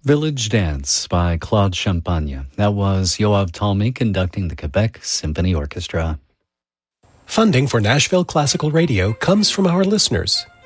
Village Dance by Claude Champagne. That was Yoav Talmy conducting the Quebec Symphony Orchestra. Funding for Nashville Classical Radio comes from our listeners.